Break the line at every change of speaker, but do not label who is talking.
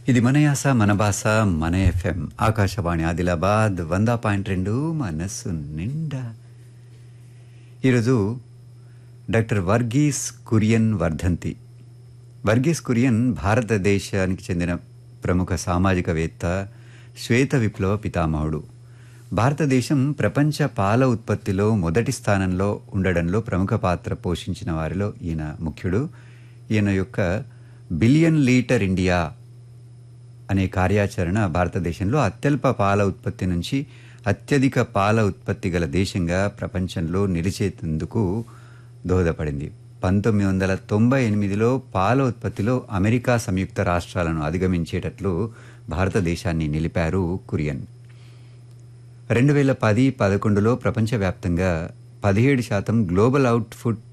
ఇది మన యాస మన భాష మన ఎఫ్ఎం ఆకాశవాణి ఆదిలాబాద్ 100.2 మనస్సు నిండా. ఈరోజు డాక్టర్ వర్గీస్ కురియన్ వర్ధంతి. వర్గీస్ కురియన్ భారతదేశానికి చెందిన ప్రముఖ సామాజికవేత్త, శ్వేత విప్లవ పితామహుడు. భారతదేశం ప్రపంచ పాల ఉత్పత్తిలో మొదటి స్థానంలో ఉండడంలో ప్రముఖ పాత్ర పోషించిన వారిలో ఈయన ముఖ్యుడు. ఈయన యొక్క బిలియన్ లీటర్ ఇండియా అనే కార్యాచరణ భారతదేశంలో అత్యల్ప పాల ఉత్పత్తి నుంచి అత్యధిక పాల ఉత్పత్తి గల దేశంగా ప్రపంచంలో నిలిచేందుకు దోహదపడింది. 1998లో పాల ఉత్పత్తిలో అమెరికా సంయుక్త రాష్ట్రాలను అధిగమించేటట్లు భారతదేశాన్ని నిలిపారు కురియన్. 2010-11లో ప్రపంచవ్యాప్తంగా 17% గ్లోబల్ అవుట్పుట్